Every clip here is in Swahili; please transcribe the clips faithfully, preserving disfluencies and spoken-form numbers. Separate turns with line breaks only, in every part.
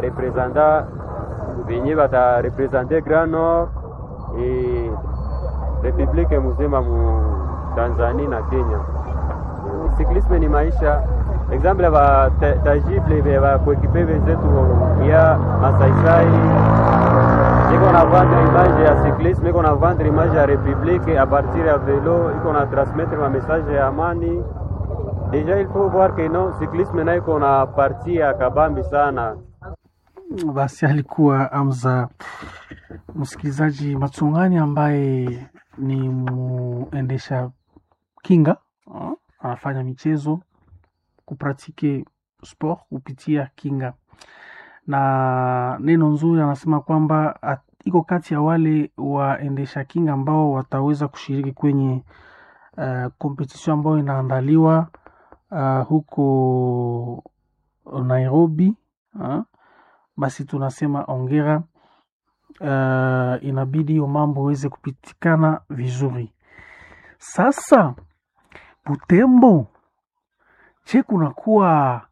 representa venye bata representer Grand Nord et Republique mzima mu Tanzania na Kenya. Cyclisme ni maisha. Exemple ba tangible ba kuekipe wenzetu ya Masaisai. Iko na vendre image ya cyclisme, iko na vendre image ya Republique à partir ya vélo, iko na transmettre ma message ya amani. Déjà il faut voir que non cyclisme na iko na partie ya kabambi sana.
Basi alikuwa Amza msikilizaji Matsungani ambaye ni muendesha kinga, anafanya michezo, kupratike sport kupitia kinga. Na neno nzuri anasema kwamba iko kati ya wale waendesha kinga ambao wataweza kushiriki kwenye uh, competition ambayo inaandaliwa uh, huko Nairobi. Uh, basi tunasema ongera. Uh, inabidi hiyo mambo iweze kupitikana vizuri. Sasa Butembo, je, kunakuwa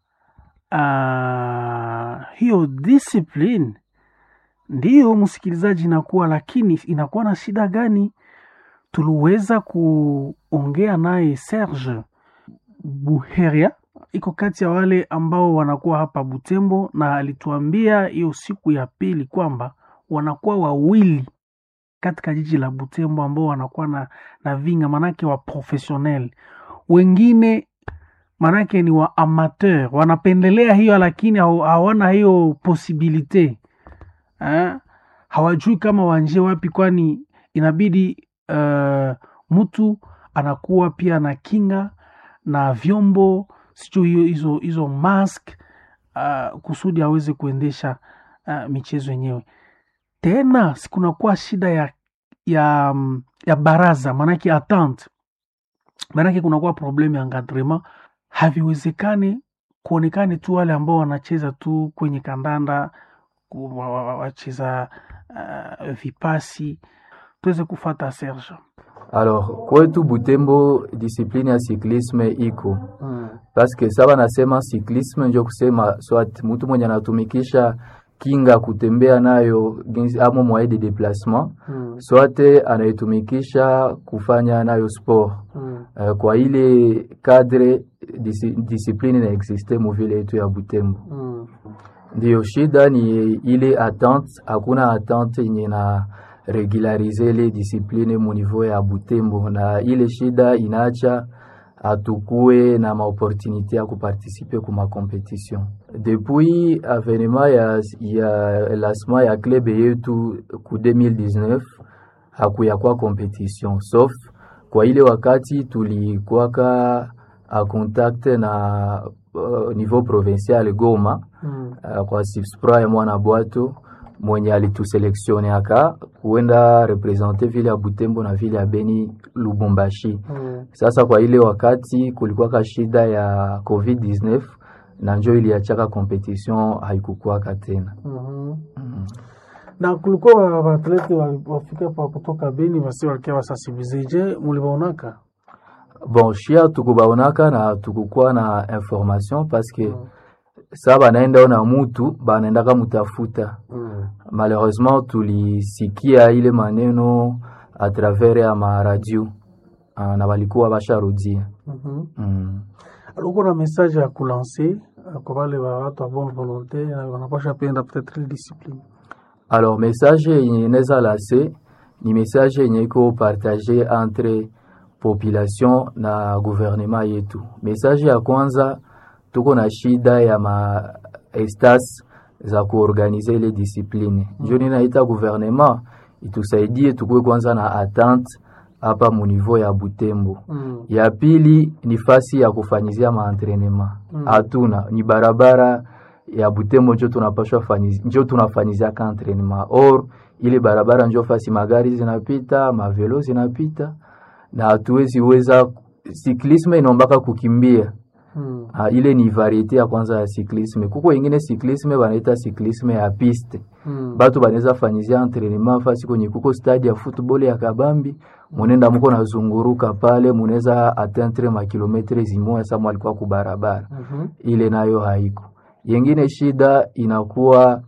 uh, hiyo discipline? Ndiyo msikilizaji, inakuwa, lakini inakuwa na shida gani? Tuliweza kuongea naye Serge Buheria, iko kati ya wale ambao wanakuwa hapa Butembo, na alituambia hiyo siku ya pili kwamba wanakuwa wawili katika jiji la Butembo ambao wanakuwa na, na vinga, manake wa professionnel, wengine manake ni wa amateur, wanapendelea hiyo lakini hawana hiyo possibility. Ha? Hawajui kama wanje wapi, kwani inabidi uh, mtu anakuwa pia na kinga na vyombo, sio hiyo hizo hizo mask uh, kusudi aweze kuendesha uh, michezo yenyewe. Tena sikunakuwa shida ya ya ya baraza, manake attente, manake kunakuwa problem ya encadrement. Haviwezekani kuonekane tu wale ambao wanacheza tu kwenye kandanda, wacheza uh, vipasi. Tuweze kufata Serge.
Alors, kwetu Butembo discipline ya cyclisme iko. Hmm. Parce que saba nasema cyclisme ndio kusema soit mtu mwenye anatumikisha kinga kutembea nayo amo moyen de déplacement, hmm. soit anaitumikisha kufanya nayo sport. Hmm. Uh, kwa ile cadre disi, discipline na existe mu vile yetu ya Butembo. Hmm. Ndio shida ni ile attente, hakuna attente yenye na regulariser les disciplines mu niveau ya Butembo, na ile shida inaacha atukue na ma opportunité ya kuparticiper kuma competition. Depuis avènement ya ya lancement ya club yetu ku deux mille dix-neuf hakuya kwa competition, sauf kwa ile wakati tulikuwaka a contact na uh, niveau provincial Goma. Mm. Uh, kwa Sipspro ya mwana Bwato mwenye alituselektione aka kuenda representer vile ya Butembo na vile ya Beni Lubumbashi. Mm. Sasa kwa ile wakati kulikuwa ka shida ya covid dix-neuf na njoo iliachaka competition haikukuwa tena.
Mhm. Mm. Na kulikuwa waatleti wafika pa kutoka Beni wasi walikuwa wasensibiliser, mulibaonaka?
Bon, shia tukubaonaka na tukukuwa na information parce que mm. sa banaenda na mutu banaenda kama mutafuta. Mm. Malheureusement tulisikia ile maneno à travers ya ma radio na walikuwa basharudia. Mhm. Mm.
Alors kuna message ya kulancer kwa wale watu wa bonne volonté na wanapasha penda peut-être discipline?
Alors message inaweza lancer ni message yenye iko partager entre population na gouvernement yetu. Message ya kwanza, tuko na shida ya ma estas za kuorganize ile discipline. Mm. Ndio ninaita gouvernement itusaidie tukue kwanza na attente hapa mu niveau ya Butembo. Mm. Ya pili ni fasi ya kufanyizia maentraînement. Mm. Hatuna ni barabara ya Butembo ndio tunapaswa fanyizia, ndio tunafanyizia ka entraînement. Or ile barabara ndio fasi magari zinapita, mavelo zinapita na hatuwezi weza. Cyclisme inombaka kukimbia. Hmm. Ha, ile ni variete ya kwanza ya cyclisme. Kuko ingine cyclisme wanaita cyclisme ya piste. Hmm. Batu banaweza fanyizia entraînement fasi kwenye kuko stade ya football ya kabambi, munenda mko nazunguruka pale, munaweza atteindre ma kilometre zimoya sama alikuwa ku barabara. Hmm. Ile nayo haiko. Yengine shida inakuwa